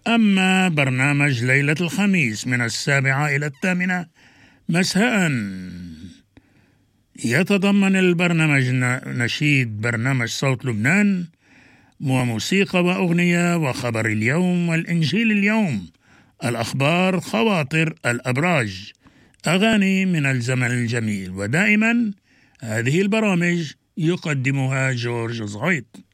أما برنامج ليلة الخميس من 7 إلى 8 مساء يتضمن البرنامج نشيد برنامج صوت لبنان وموسيقى وأغنية وخبر اليوم والإنجيل اليوم، الأخبار، خواطر، الأبراج، أغاني من الزمن الجميل. ودائما هذه البرامج يقدمها جورج زغيط.